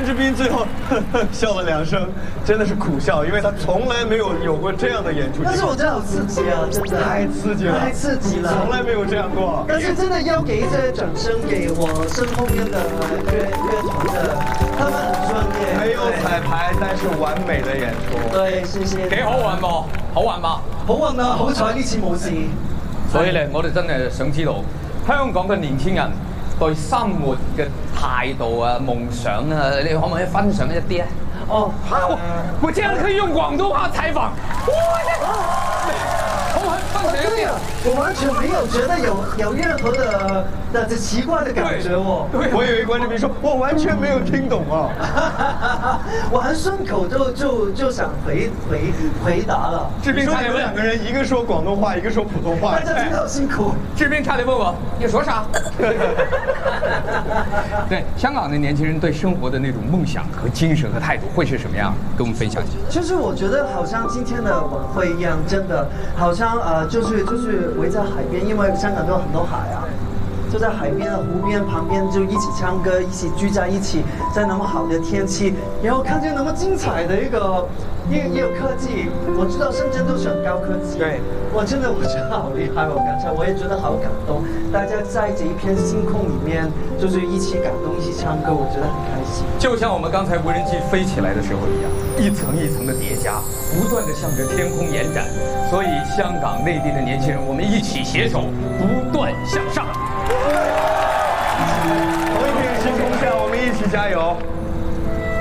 志斌最后笑了2声，真的是苦笑，因为他从来没有过这样的演出。 但是我真的好刺激啊，真的太刺激了， 太刺激了， 从来没有这样过。 但是真的要给一些掌声给我身后面的乐团的，他们很专业， 没有彩排，但是完美的演出。 對，謝謝。 幾好玩噃？好玩嗎？ 好運啊！好彩呢次冇事。 所以咧，我哋真係想知道香港嘅年輕人對生活嘅態度啊、夢想啊，你可唔可以分享一啲啊？ 哦， 我竟然可以用廣東話採訪， 對呀，我完全沒有覺得有任何的奇怪的感覺哦。 對，我以為關志斌說，我完全沒有聽懂啊。 我很順口就想回答了。 志斌差點問2個人，一個說廣東話，一個說普通話。 大家真的好辛苦。 志斌差點問我，你說啥？對，香港的年輕人對生活的那種夢想和精神和態度會是什麼樣？跟我們分享一下。 就是我覺得好像今天的晚會一樣，真的好像就是圍在海邊，因為香港都有很多海啊，就在海邊的湖邊旁邊就一起唱歌，一起聚在一起，在那麼好的天氣，然後看見那麼精彩的一個科技，我知道深圳都是很高科技， 對， 我覺得好厲害，我剛才我也覺得好感動，大家在這一片星空裡面，就是一起感動，一起唱歌，我覺得很開心。 就像我們剛才無人機飛起來的時候一樣，一層一層的疊加，不斷地向着天空延展。所以香港、內地的年輕人，我們一起攜手，不斷向上。 同一片星空下，我們一起加油。